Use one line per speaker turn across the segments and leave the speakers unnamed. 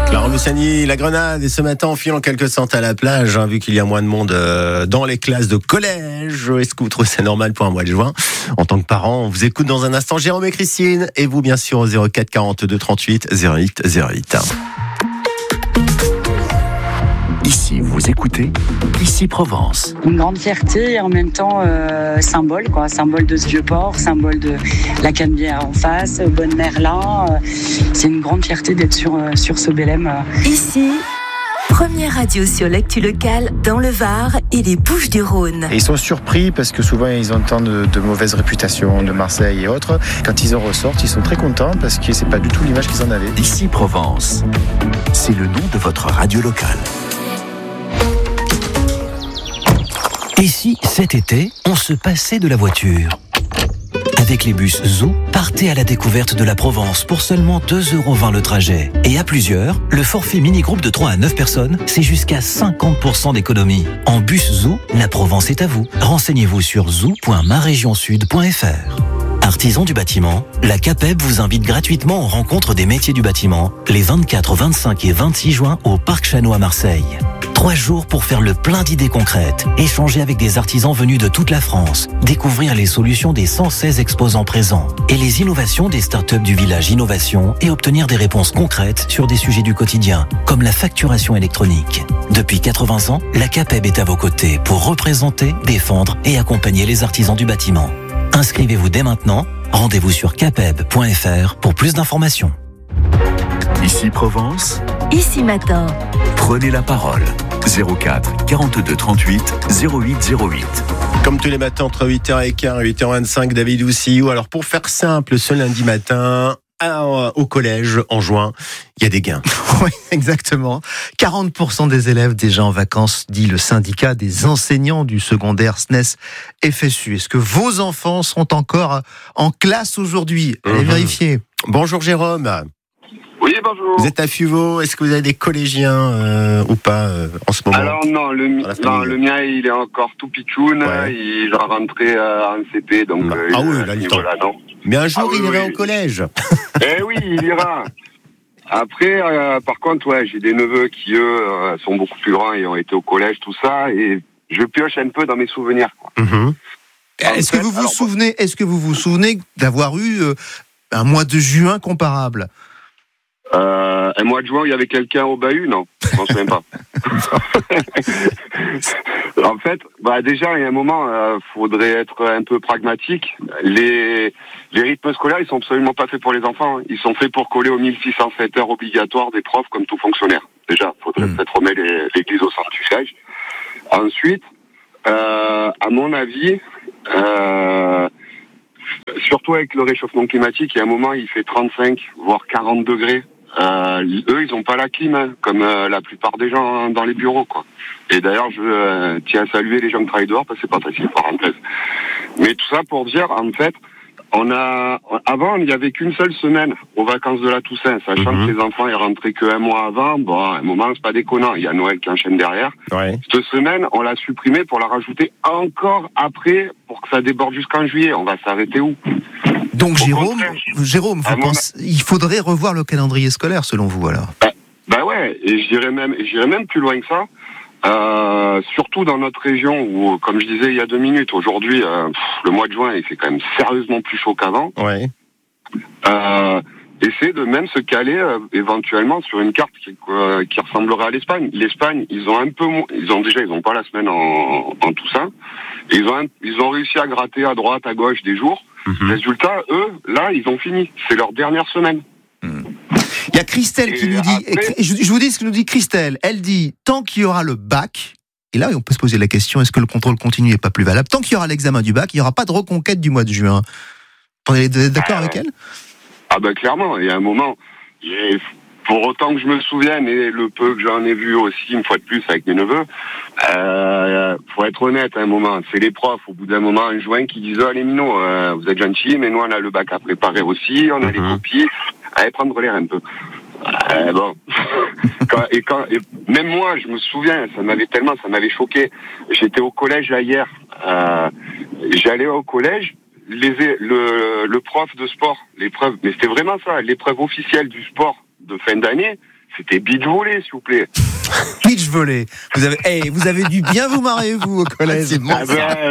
Clara Luciani, la Grenade, et ce matin on file en quelque sorte à la plage, vu qu'il y a moins de monde dans les classes de collège. Est-ce que vous trouvez c'est normal pour un mois de juin? En tant que parent, on vous écoute dans un instant, Jérôme et Christine, et vous bien sûr au 04 42 38 08 08.
Ici, vous écoutez Ici Provence.
Une grande fierté et en même temps symbole de ce vieux port, symbole de la Canebière en face, Bonne Merlin. C'est une grande fierté d'être sur ce Bélem.
Ici, première radio sur l'actu locale dans le Var et les Bouches-du-Rhône.
Et ils sont surpris parce que souvent ils entendent de mauvaises réputations de Marseille et autres. Quand ils en ressortent, ils sont très contents parce que c'est pas du tout l'image qu'ils en avaient.
Ici Provence, c'est le nom de votre radio locale. Et si, cet été, on se passait de la voiture ? Avec les bus Zoo, partez à la découverte de la Provence pour seulement 2,20 € le trajet. Et à plusieurs, le forfait mini-groupe de 3 à 9 personnes, c'est jusqu'à 50% d'économie. En bus Zoo, la Provence est à vous. Renseignez-vous sur zoo.maregionsud.fr. Artisans du bâtiment, la CAPEB vous invite gratuitement aux rencontres des métiers du bâtiment les 24, 25 et 26 juin au Parc Chano à Marseille. 3 jours pour faire le plein d'idées concrètes, échanger avec des artisans venus de toute la France, découvrir les solutions des 116 exposants présents et les innovations des startups du village Innovation et obtenir des réponses concrètes sur des sujets du quotidien, comme la facturation électronique. Depuis 80 ans, la CAPEB est à vos côtés pour représenter, défendre et accompagner les artisans du bâtiment. Inscrivez-vous dès maintenant, rendez-vous sur capeb.fr pour plus d'informations.
Ici Provence,
Ici matin,
prenez la parole. 04 42 38 08 08.
Comme tous les matins entre 8h15 et 8h25, David Oussillou. Alors pour faire simple, ce lundi matin, au collège en juin, il y a des gains.
Oui, exactement. 40% des élèves déjà en vacances, dit le syndicat des enseignants du secondaire SNES FSU. Est-ce que vos enfants sont encore en classe aujourd'hui ? Allez vérifier.
Bonjour Jérôme.
Oui, bonjour.
Vous êtes à Fuveau, est-ce que vous avez des collégiens ou pas en ce moment?
Alors non, le mien il est encore tout pitchoun, il va rentrer en CP, donc
là il temps.
Non.
Mais un jour il ira au collège.
Eh oui, il ira. Après, par contre, j'ai des neveux qui eux sont beaucoup plus grands et ont été au collège, tout ça, et je pioche un peu dans mes souvenirs.
Est-ce que vous vous souvenez d'avoir eu un mois de juin comparable?
Un mois de juin, il y avait quelqu'un au bahut? Non, je m'en souviens pas. En fait, déjà, il y a un moment, faudrait être un peu pragmatique. Les rythmes scolaires, ils sont absolument pas faits pour les enfants. Ils sont faits pour coller aux 1607 heures obligatoires des profs comme tout fonctionnaire. Déjà, faudrait peut-être remettre l'église au centre du village. Ensuite, à mon avis, surtout avec le réchauffement climatique, il y a un moment, il fait 35, voire 40 degrés. Eux, ils ont pas la clim, comme la plupart des gens dans les bureaux, quoi. Et d'ailleurs, je tiens à saluer les gens qui travaillent dehors, parce que c'est pas facile, parenthèse. Mais tout ça pour dire, en fait, avant, il n'y avait qu'une seule semaine aux vacances de la Toussaint, sachant que les enfants, ils rentraient qu'un mois avant. Bon, à un moment, c'est pas déconnant. Il y a Noël qui enchaîne derrière. Ouais. Cette semaine, on l'a supprimée pour la rajouter encore après, pour que ça déborde jusqu'en juillet. On va s'arrêter où?
Donc, Jérôme, il faudrait revoir le calendrier scolaire, selon vous, alors?
Ouais, et j'irais même plus loin que ça. Surtout dans notre région où, comme je disais il y a 2 minutes, aujourd'hui, le mois de juin, il fait quand même sérieusement plus chaud qu'avant. Ouais. Essayer de même se caler éventuellement sur une carte qui ressemblerait à l'Espagne. L'Espagne, ils ont pas la semaine en Toussaint. Et ils ont réussi à gratter à droite, à gauche des jours. Résultat, eux, là, ils ont fini. C'est leur dernière semaine.
Il y a Christelle qui nous dit, je vous dis ce que nous dit Christelle, elle dit, tant qu'il y aura le bac, et là on peut se poser la question, est-ce que le contrôle continu n'est pas plus valable? Tant qu'il y aura l'examen du bac, il n'y aura pas de reconquête du mois de juin. Vous êtes d'accord avec elle?
Clairement, il y a un moment, pour autant que je me souvienne, et le peu que j'en ai vu aussi, une fois de plus, avec mes neveux, faut être honnête à un moment, c'est les profs, au bout d'un moment, en juin, qui disent, allez Mino, vous êtes gentils, mais nous on a le bac à préparer aussi, on a les copies, allez prendre l'air un peu. Bon. et même moi, je me souviens, ça m'avait choqué. J'étais au collège là hier, j'allais au collège, le prof de sport, l'épreuve, mais c'était vraiment ça, l'épreuve officielle du sport de fin d'année, C'était beach volley, s'il vous plaît.
Beach volley. Vous avez dû bien vous marrer, vous, au collège.
C'est bon,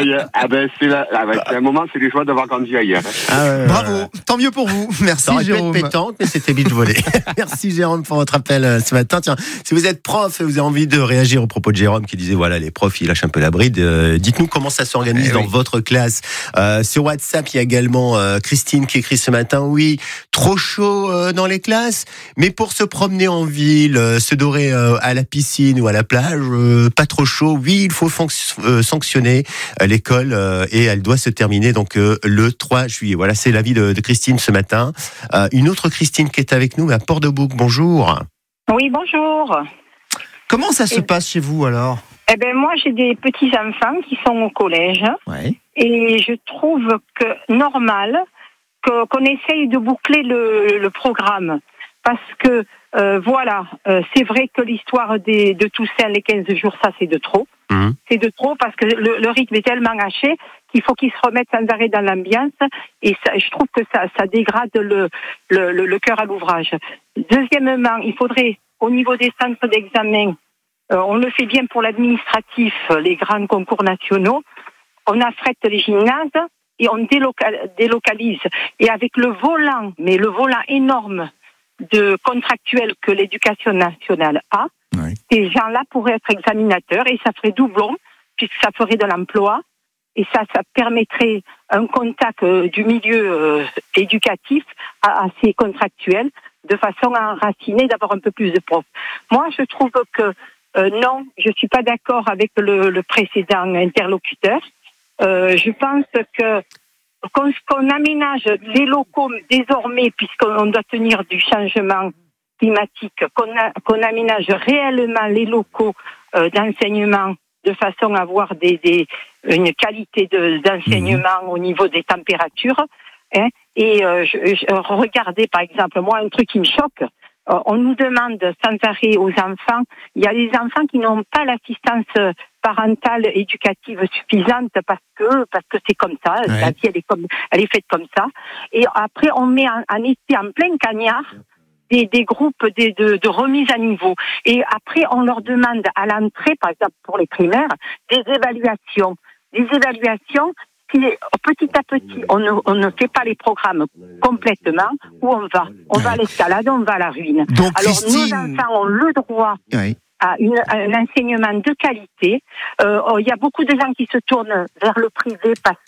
C'est un moment, c'est les choix d'avoir grandi ailleurs.
Bravo, tant mieux pour vous. Merci,
ça aurait
Jérôme.
pu être pétanque, mais c'était beach volley. Merci, Jérôme, pour votre appel ce matin. Tiens, si vous êtes prof et vous avez envie de réagir au propos de Jérôme qui disait, voilà, les profs, ils lâchent un peu la bride, dites-nous comment ça s'organise dans votre classe. Sur WhatsApp, il y a également Christine qui écrit ce matin, oui, trop chaud dans les classes, mais pour se promener en ville, se dorer à la piscine ou à la plage, pas trop chaud, oui, il faut sanctionner l'école et elle doit se terminer donc le 3 juillet. Voilà, c'est l'avis de Christine ce matin. Une autre Christine qui est avec nous à Port-de-Bouc, bonjour.
Oui, bonjour.
Comment ça se passe chez vous alors ?
Eh ben moi j'ai des petits enfants qui sont au collège et je trouve que normal qu'on essaye de boucler le programme parce que c'est vrai que l'histoire de Toussaint les 15 jours ça c'est de trop. C'est de trop parce que le rythme est tellement haché qu'il faut qu'ils se remettent sans arrêt dans l'ambiance et ça, je trouve que ça dégrade le cœur à l'ouvrage. Deuxièmement, il faudrait au niveau des centres d'examen, on le fait bien pour l'administratif, les grands concours nationaux, on affrète les gymnases et on délocalise. Et avec le volant énorme de contractuels que l'éducation nationale a, ces gens-là pourraient être examinateurs et ça ferait doublon puisque ça ferait de l'emploi et ça permettrait un contact du milieu éducatif à ces contractuels de façon à enraciner, d'avoir un peu plus de profs. Moi, je trouve que non, je suis pas d'accord avec le précédent interlocuteur. Je pense qu'on aménage les locaux désormais, puisqu'on doit tenir du changement climatique, qu'on aménage réellement les locaux d'enseignement de façon à avoir une qualité d'enseignement au niveau des températures. Et regardez, par exemple, moi, un truc qui me choque, on nous demande sans arrêt aux enfants, il y a des enfants qui n'ont pas l'assistance parentale éducative suffisante parce que c'est comme ça, la vie elle est faite comme ça. Et après, on met en été en plein cagnard des groupes de remise à niveau. Et après, on leur demande à l'entrée, par exemple pour les primaires, des évaluations. Des évaluations qui, petit à petit, on ne fait pas les programmes complètement, où on va à l'escalade, on va à la ruine.
Donc,
alors,
Christine...
nos enfants ont le droit à un enseignement de qualité. Il y a beaucoup de gens qui se tournent vers le privé parce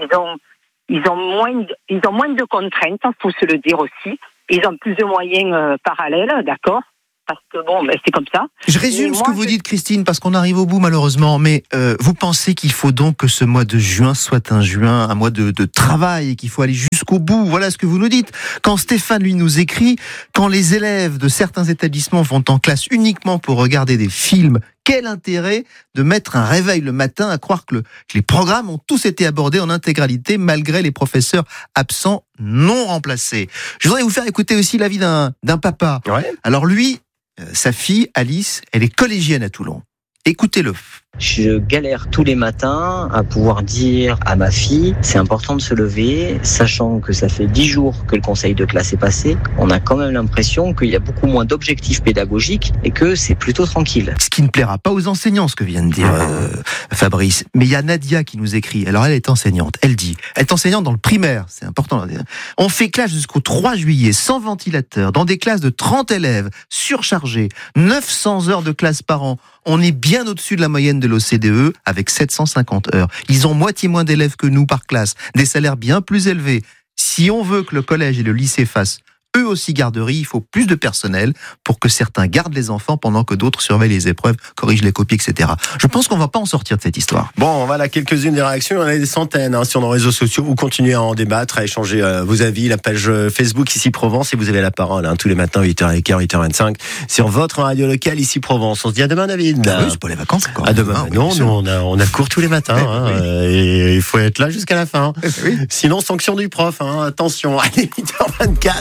qu'ils ont moins de contraintes, il faut se le dire aussi. Ils ont plus de moyens parallèles, d'accord ? Parce que c'est comme ça.
Je résume ce que vous dites, Christine, parce qu'on arrive au bout malheureusement. Mais vous pensez qu'il faut donc que ce mois de juin soit un mois de travail et qu'il faut aller jusqu'au bout. Voilà ce que vous nous dites. Quand Stéphane lui nous écrit, quand les élèves de certains établissements vont en classe uniquement pour regarder des films, quel intérêt de mettre un réveil le matin à croire que les programmes ont tous été abordés en intégralité malgré les professeurs absents non remplacés. Je voudrais vous faire écouter aussi l'avis d'un papa. Alors lui, sa fille, Alice, elle est collégienne à Toulon. Écoutez-le.
Je galère tous les matins à pouvoir dire à ma fille, c'est important de se lever, sachant que ça fait 10 jours que le conseil de classe est passé. On a quand même l'impression qu'il y a beaucoup moins d'objectifs pédagogiques et que c'est plutôt tranquille.
Ce qui ne plaira pas aux enseignants, ce que vient de dire Fabrice. Mais il y a Nadia qui nous écrit. Alors elle est enseignante. Elle dit, elle est enseignante dans le primaire, c'est important. On fait classe jusqu'au 3 juillet, sans ventilateur, dans des classes de 30 élèves, surchargées, 900 heures de classe par an. On est bien au-dessus de la moyenne de l'OCDE avec 750 heures. Ils ont moitié moins d'élèves que nous par classe, des salaires bien plus élevés. Si on veut que le collège et le lycée fassent eux aussi garderie, il faut plus de personnel pour que certains gardent les enfants pendant que d'autres surveillent les épreuves, corrigent les copies, etc. Je pense qu'on va pas en sortir de cette histoire.
Bon, voilà quelques-unes des réactions. On en a des centaines sur nos réseaux sociaux. Vous continuez à en débattre, à échanger vos avis. La page Facebook Ici Provence et vous avez la parole tous les matins 8h15, 8h25 sur votre radio locale Ici Provence. On se dit à demain, David.
Oui, c'est pour les vacances encore.
À demain. Non, on a cours tous les matins et il faut être là jusqu'à la fin. Sinon, sanction du prof. Attention. Allez, 8h24.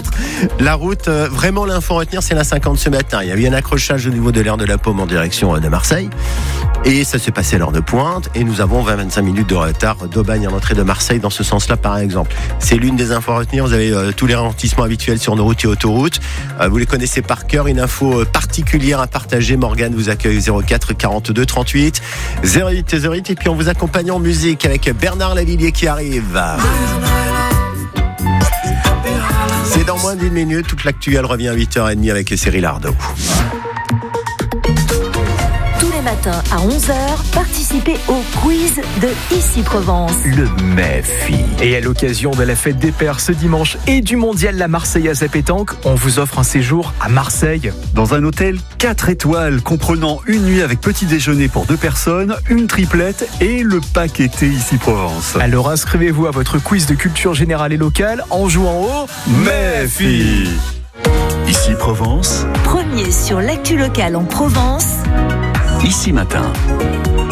La route, vraiment l'info à retenir, c'est la 50 ce matin. Il y a eu un accrochage au niveau de l'aire de la Paume en direction de Marseille. Et ça s'est passé à l'heure de pointe. Et nous avons 20-25 minutes de retard d'Aubagne à l'entrée de Marseille dans ce sens-là, par exemple. C'est l'une des infos à retenir. Vous avez tous les ralentissements habituels sur nos routes et autoroutes. Vous les connaissez par cœur. Une info particulière à partager. Morgane vous accueille 04 42 38 08 08. Et puis on vous accompagne en musique avec Bernard Lavilliers qui arrive. C'est dans moins d'une minute. Toute l'actu, elle revient à 8h30 avec Cyril Ardo.
Tous les matins à 11h, participez au quiz de Ici Provence.
Le MEFI.
Et à l'occasion de la fête des Pères ce dimanche et du mondial La Marseillaise à pétanque, on vous offre un séjour à Marseille.
Dans un hôtel 4 étoiles comprenant une nuit avec petit déjeuner pour 2 personnes, une triplette et le pack été Ici Provence.
Alors inscrivez-vous à votre quiz de culture générale et locale en jouant au
MEFI. Ici Provence.
Premier sur l'actu locale en Provence.
Ici Matin.